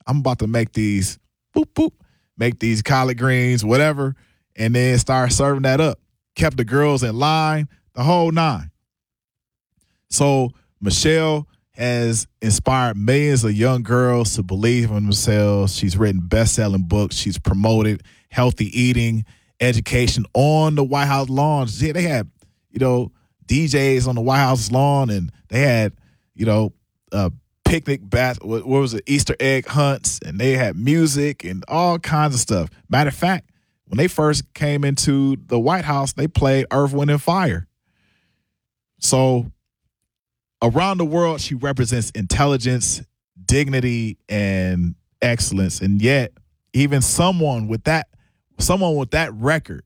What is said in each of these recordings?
I'm about to make these make these collard greens, whatever, and then start serving that up. Kept the girls in line, the whole nine. So Michelle has inspired millions of young girls to believe in themselves. She's written best-selling books. She's promoted healthy eating, education on the White House lawn. Yeah, they had, DJs on the White House lawn, and they had, picnic what was it, Easter egg hunts, and they had music and all kinds of stuff. Matter of fact, when they first came into the White House, they played Earth, Wind, and Fire. So around the world, she represents intelligence, dignity, and excellence. And yet, even someone with that record,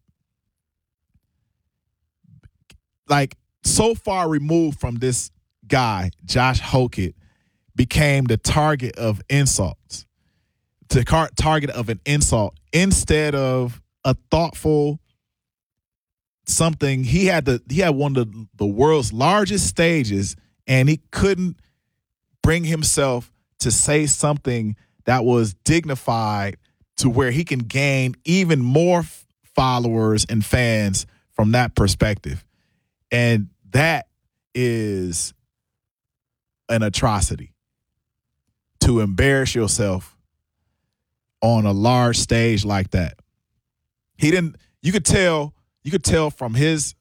like so far removed from this guy, Josh Hokett, became the target of insults, target of an insult instead of a thoughtful something. He had one of the world's largest stages, and he couldn't bring himself to say something that was dignified to where he can gain even more followers and fans from that perspective. And that is an atrocity, to embarrass yourself on a large stage like that. You could tell from his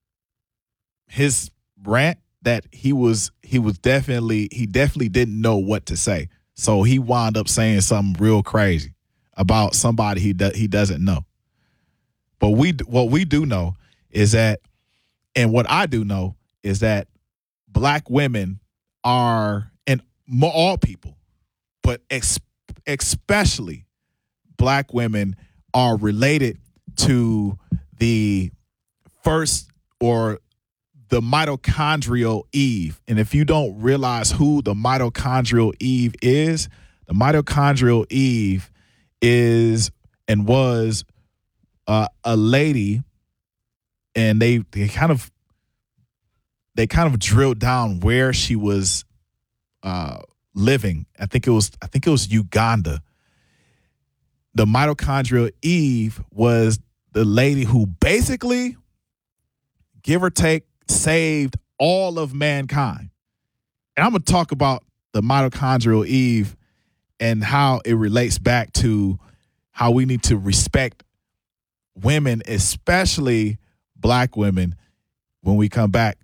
rant that he definitely didn't know what to say. So he wound up saying something real crazy about somebody he doesn't know. But what we do know is that, and what I do know is that black women are, and all people, but especially black women are related to the first, or the mitochondrial Eve. And if you don't realize who the mitochondrial Eve is, the mitochondrial Eve is and was a lady, and they kind of drilled down where she was living. I think it was Uganda. The mitochondrial Eve was the lady who basically, give or take, saved all of mankind. And I'm going to talk about the mitochondrial Eve and how it relates back to how we need to respect women, especially black women, when we come back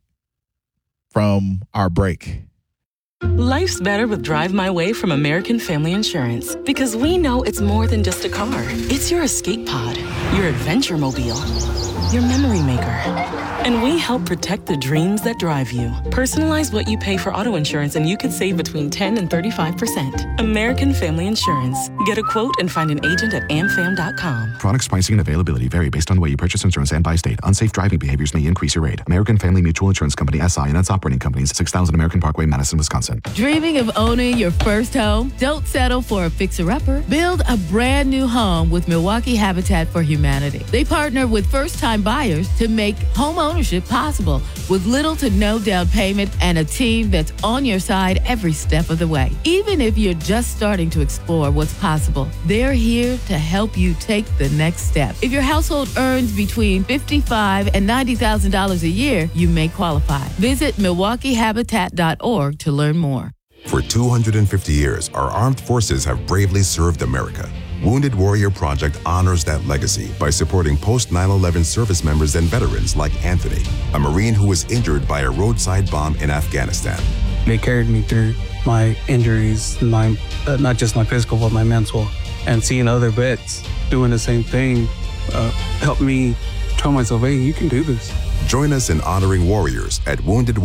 from our break. Life's better with Drive My Way from American Family Insurance, because we know it's more than just a car. It's your escape pod, your adventure mobile, your memory maker. And we help protect the dreams that drive you. Personalize what you pay for auto insurance, and you could save between 10 and 35%. American Family Insurance. Get a quote and find an agent at amfam.com. Products, pricing, and availability vary based on the way you purchase insurance and by state. Unsafe driving behaviors may increase your rate. American Family Mutual Insurance Company, SI, and its operating companies, 6000 American Parkway, Madison, Wisconsin. Dreaming of owning your first home? Don't settle for a fixer-upper. Build a brand new home with Milwaukee Habitat for Humanity. They partner with first-time buyers to make home ownership possible with little to no down payment and a team that's on your side every step of the way. Even if you're just starting to explore what's possible, they're here to help you take the next step. If your household earns between $55,000 and $90,000 a year, you may qualify. Visit MilwaukeeHabitat.org to learn more. For 250 years, our armed forces have bravely served America. Wounded Warrior Project honors that legacy by supporting post-9/11 service members and veterans like Anthony, a Marine who was injured by a roadside bomb in Afghanistan. They carried me through my injuries, not just my physical, but my mental. And seeing other vets doing the same thing helped me tell myself, hey, you can do this. Join us in honoring warriors at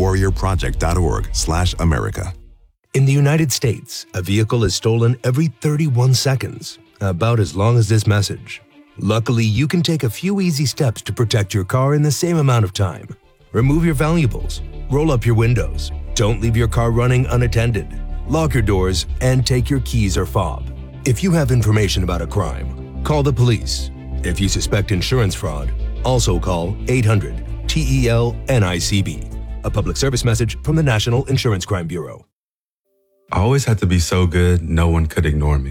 woundedwarriorproject.org/America. In the United States, a vehicle is stolen every 31 seconds, about as long as this message. Luckily, you can take a few easy steps to protect your car in the same amount of time. Remove your valuables, roll up your windows, don't leave your car running unattended, lock your doors, and take your keys or fob. If you have information about a crime, call the police. If you suspect insurance fraud, also call 800-TEL-NICB. A public service message from the National Insurance Crime Bureau. I always had to be so good, no one could ignore me.